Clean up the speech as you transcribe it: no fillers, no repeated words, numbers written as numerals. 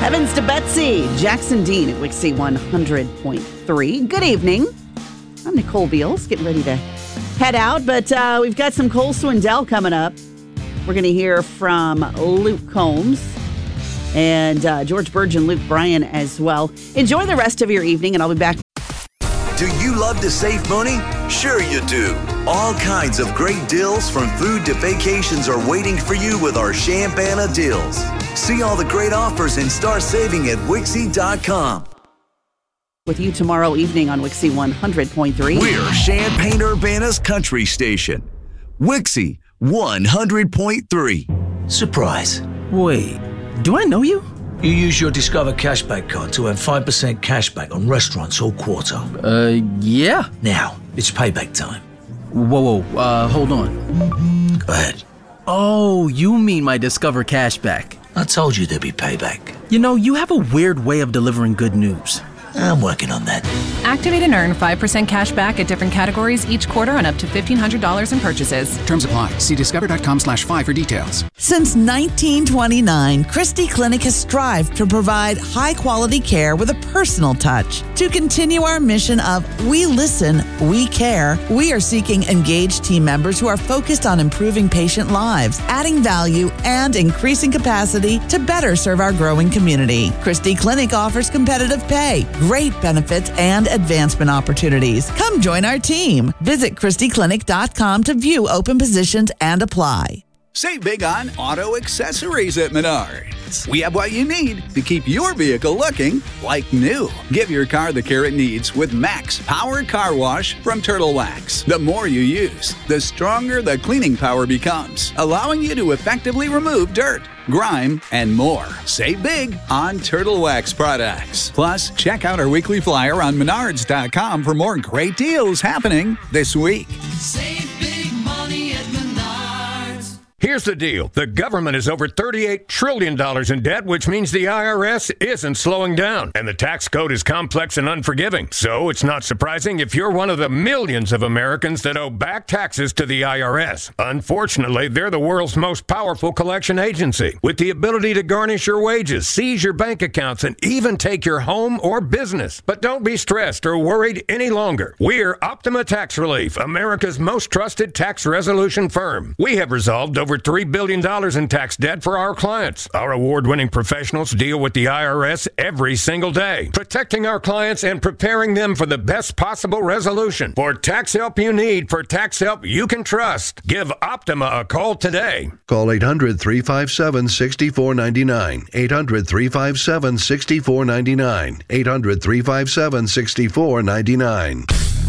Heavens to Betsy, Jackson Dean at Wixie 100.3. Good evening. I'm Nicole Beals, getting ready to head out, but we've got some Cole Swindell coming up. We're going to hear from Luke Combs and George Burge and Luke Bryan as well. Enjoy the rest of your evening, and I'll be back. Do you love to save money? Sure you do. All kinds of great deals from food to vacations are waiting for you with our Champagne deals. See all the great offers and start saving at Wixie.com. With you tomorrow evening on Wixie 100.3. We're Champaign-Urbana's country station. Wixie 100.3. Surprise. Wait, do I know you? You use your Discover Cashback card to earn 5% cashback on restaurants all quarter. Yeah. Now, it's payback time. Whoa, hold on. Go ahead. Oh, you mean my Discover Cashback. I told you there'd be payback. You know, you have a weird way of delivering good news. I'm working on that. Activate and earn 5% cash back at different categories each quarter on up to $1,500 in purchases. Terms apply. See discover.com/5 for details. Since 1929, Christie Clinic has strived to provide high-quality care with a personal touch. To continue our mission of we listen, we care, we are seeking engaged team members who are focused on improving patient lives, adding value, and increasing capacity to better serve our growing community. Christie Clinic offers competitive pay, great benefits, and advancement opportunities. Come join our team. Visit ChristieClinic.com to view open positions and apply. Save big on auto accessories at Menards. We have what you need to keep your vehicle looking like new. Give your car the care it needs with Max Power Car Wash from Turtle Wax. The more you use, the stronger the cleaning power becomes, allowing you to effectively remove dirt, grime, and more. Save big on Turtle Wax products. Plus, check out our weekly flyer on Menards.com for more great deals happening this week. Save big money at Menards. Here's the deal. The government is over $38 trillion in debt, which means the IRS isn't slowing down. And the tax code is complex and unforgiving. So it's not surprising if you're one of the millions of Americans that owe back taxes to the IRS. Unfortunately, they're the world's most powerful collection agency, with the ability to garnish your wages, seize your bank accounts, and even take your home or business. But don't be stressed or worried any longer. We're Optima Tax Relief, America's most trusted tax resolution firm. We have resolved over $3 billion in tax debt for our clients. Our award-winning professionals deal with the IRS every single day, protecting our clients and preparing them for the best possible resolution. For tax help you need, for tax help you can trust, give Optima a call today. Call 800-357-6499. 800-357-6499. 800-357-6499.